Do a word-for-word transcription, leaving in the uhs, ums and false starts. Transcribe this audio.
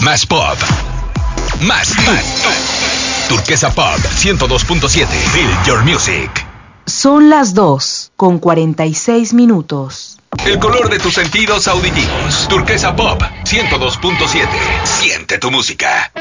Más pop. Más tú. Turquesa Pop ciento dos punto siete. Feel your music. Son las dos con cuarenta y seis minutos. El color de tus sentidos auditivos. Turquesa Pop ciento dos punto siete. Siente tu música.